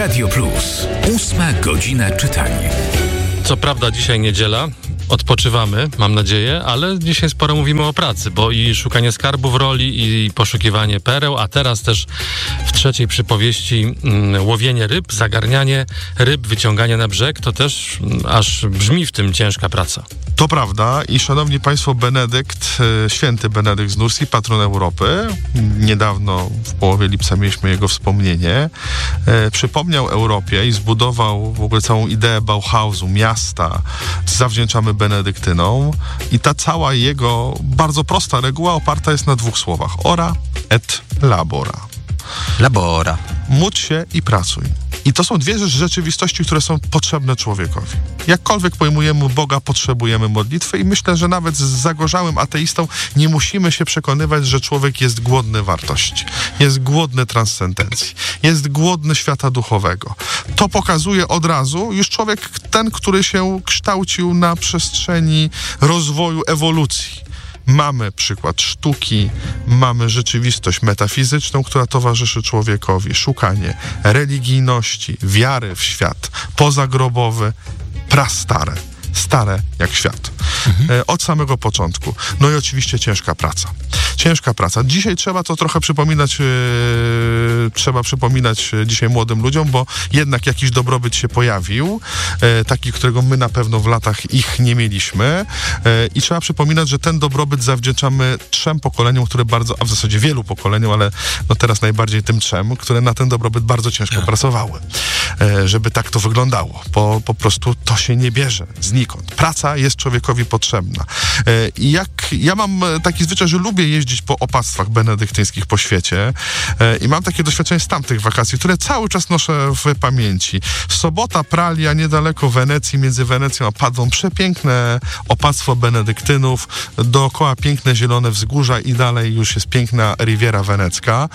Radio Plus. 8 godzina czytania. Co prawda dzisiaj niedziela, odpoczywamy, mam nadzieję, ale dzisiaj sporo mówimy o pracy, bo i szukanie skarbu w roli, i poszukiwanie pereł, a teraz też w trzeciej przypowieści łowienie ryb, zagarnianie ryb, wyciąganie na brzeg, to też aż brzmi w tym ciężka praca. To prawda i szanowni państwo, Benedykt, święty Benedykt z Nursi, patron Europy, niedawno w połowie lipca mieliśmy jego wspomnienie, przypomniał Europie i zbudował w ogóle całą ideę Bauhausu, miasta, zawdzięczamy Benedyktynom i ta cała jego bardzo prosta reguła oparta jest na dwóch słowach: ora et labora. Labora. Módl się i pracuj. I to są dwie rzeczywistości, które są potrzebne człowiekowi. Jakkolwiek pojmujemy Boga, potrzebujemy modlitwy i myślę, że nawet z zagorzałym ateistą nie musimy się przekonywać, że człowiek jest głodny wartości, jest głodny transcendencji, jest głodny świata duchowego. To pokazuje od razu już człowiek ten, który się kształcił na przestrzeni rozwoju, ewolucji. Mamy przykład sztuki, mamy rzeczywistość metafizyczną, która towarzyszy człowiekowi, szukanie religijności, wiary w świat pozagrobowy, prastare, stare jak świat. Od samego początku. No i oczywiście ciężka praca. Ciężka praca. Dzisiaj trzeba to trochę przypominać, dzisiaj młodym ludziom, bo jednak jakiś dobrobyt się pojawił, taki, którego my na pewno w latach ich nie mieliśmy i trzeba przypominać, że ten dobrobyt zawdzięczamy 3 pokoleniom, które bardzo, a w zasadzie wielu pokoleniom, ale no teraz najbardziej tym 3, które na ten dobrobyt bardzo ciężko pracowały, żeby tak to wyglądało. Po prostu to się nie bierze znikąd. Praca jest człowiekowi potrzebna. I jak ja mam taki zwyczaj, że lubię jeździć po opactwach benedyktyńskich po świecie i mam takie doświadczenie z tamtych wakacji, które cały czas noszę w pamięci. Sobota, Pralia, niedaleko Wenecji, między Wenecją a Padwą, przepiękne opactwo benedyktynów, dookoła piękne zielone wzgórza i dalej już jest piękna Riviera Wenecka.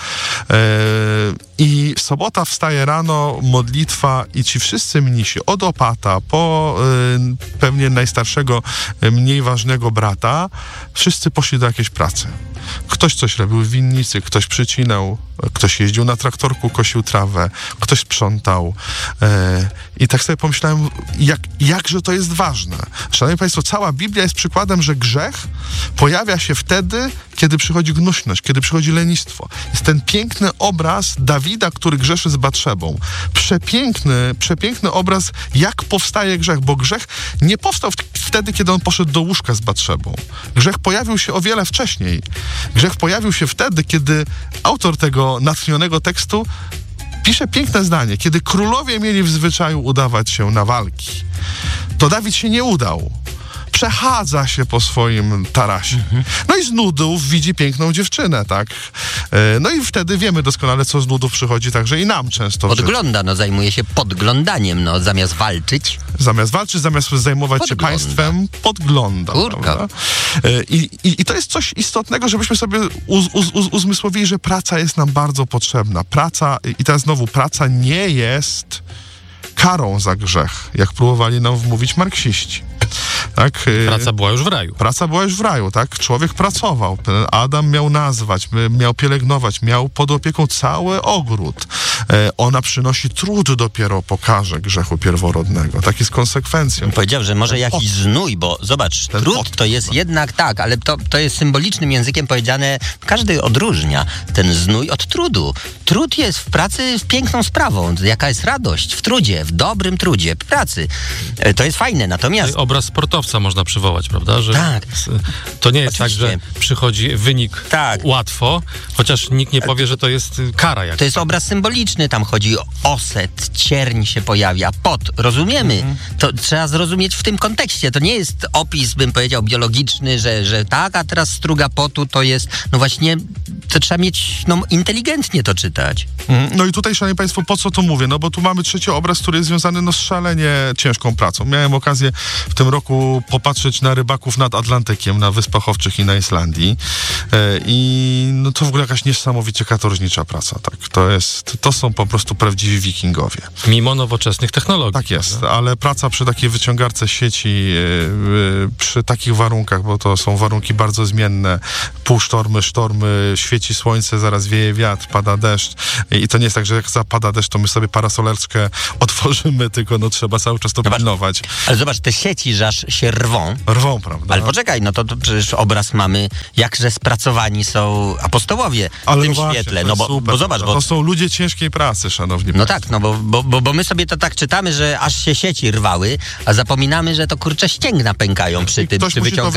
I sobota wstaje rano, modlitwa i ci wszyscy mnisi, od opata po pewnie najstarszego, mniej ważnego brata, wszyscy poszli do jakiejś pracy. Ktoś coś robił w winnicy, ktoś przycinał, ktoś jeździł na traktorku, kosił trawę, ktoś sprzątał. I tak sobie pomyślałem, jakże to jest ważne. Szanowni państwo, cała Biblia jest przykładem, że grzech pojawia się wtedy, kiedy przychodzi gnuśność, kiedy przychodzi lenistwo. Jest ten piękny obraz Dawida, który grzeszy z Batszebą. Przepiękny obraz, jak powstaje grzech, bo grzech nie powstał wtedy, kiedy on poszedł do łóżka z Batszebą. Grzech pojawił się o wiele wcześniej. Grzech pojawił się wtedy, kiedy autor tego natchnionego tekstu pisze piękne zdanie. Kiedy królowie mieli w zwyczaju udawać się na walki, to Dawid się nie udał. Przechadza się po swoim tarasie. No i z nudów widzi piękną dziewczynę, tak? No i wtedy wiemy doskonale, co z nudów przychodzi także i nam często. Podgląda, zajmuje się podglądaniem, zamiast walczyć. Zamiast zajmować się państwem, podgląda. Kurka. I to jest coś istotnego, żebyśmy sobie uzmysłowili, że praca jest nam bardzo potrzebna. Praca, i teraz znowu, praca nie jest karą za grzech, jak próbowali nam wmówić marksiści. Tak? Praca była już w raju. Praca była już w raju, tak? Człowiek pracował. Adam miał nazwać, miał pielęgnować, miał pod opieką cały ogród. Ona przynosi trud dopiero po karze grzechu pierworodnego. Tak jest konsekwencją. Powiedział, że może jakiś znój, bo zobacz, trud to jest jednak tak, ale to jest symbolicznym językiem powiedziane, każdy odróżnia ten znój od trudu. Trud jest w pracy piękną sprawą. Jaka jest radość w trudzie, w dobrym trudzie, pracy. To jest fajne, natomiast... Obraz sportowca można przywołać, prawda? Że tak. To nie jest Oczywiście. tak, że przychodzi wynik łatwo, chociaż nikt nie powie, że to jest kara jakaś. To jest obraz symboliczny, tam chodzi o oset, cierń się pojawia, pot, rozumiemy. To trzeba zrozumieć w tym kontekście. To nie jest opis, bym powiedział, biologiczny, że tak, a teraz struga potu to jest, no właśnie, to trzeba mieć, inteligentnie to czytać. No i tutaj, szanowni państwo, po co to mówię? No bo tu mamy trzeci obraz, który jest związany z szalenie ciężką pracą. Miałem okazję w tym roku popatrzeć na rybaków nad Atlantykiem, na Wyspach Owczych i na Islandii. I to w ogóle jakaś niesamowicie katorżnicza praca. Tak? To są po prostu prawdziwi wikingowie. Mimo nowoczesnych technologii. Tak jest, ale praca przy takiej wyciągarce sieci, przy takich warunkach, bo to są warunki bardzo zmienne, półsztormy, sztormy, świeci słońce, zaraz wieje wiatr, pada deszcz i to nie jest tak, że jak zapada deszcz, to my sobie parasoleczkę otworzymy, tylko no trzeba cały czas to pilnować. Ale zobacz, te sieci, że aż się rwą. Rwą, prawda? Ale poczekaj, no to przecież obraz mamy, jakże spracowani są apostołowie w tym właśnie, świetle. to No jest super, bo zobacz, to są ludzie ciężkiej pracy, szanowni no państwo. tak, no bo my sobie to tak czytamy, że aż się sieci rwały, a zapominamy, że to kurczę ścięgna pękają przy tym, Ktoś przy musi to wyciąganiu.